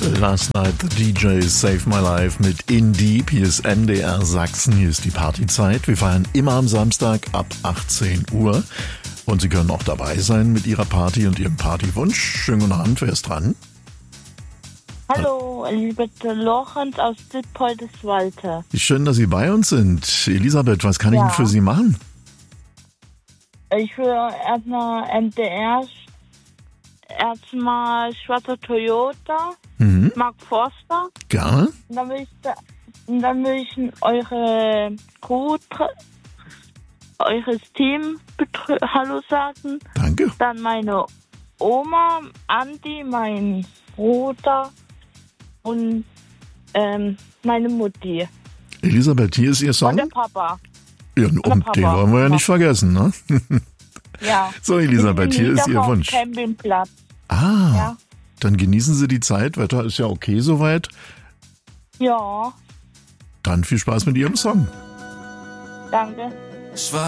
Last Night the DJs Save My Life mit In Deep. Hier ist NDR Sachsen, hier ist die Partyzeit. Wir feiern immer am Samstag ab 18 Uhr. Und Sie können auch dabei sein mit Ihrer Party und Ihrem Partywunsch. Schönen guten Abend, wer ist dran? Hallo, Elisabeth Lorenz aus Dippoldeswalde. Schön, dass Sie bei uns sind. Elisabeth, was kann ich denn für Sie machen? Ich will erstmal MDR, erstmal Schwarzer Toyota, Mark Forster. Gerne. Und dann will ich eures Team Hallo sagen. Danke. Dann meine Oma, Andi, mein Bruder und meine Mutti. Elisabeth, hier ist Ihr Song. Und der Papa. Ja, und den wollen wir ja nicht vergessen, ne? Ja. So, Elisabeth, hier ist Ihr Wunsch. Campingplatz. Ja. Dann genießen Sie die Zeit. Wetter ist ja okay soweit. Ja. Dann viel Spaß mit Ihrem Song. Danke.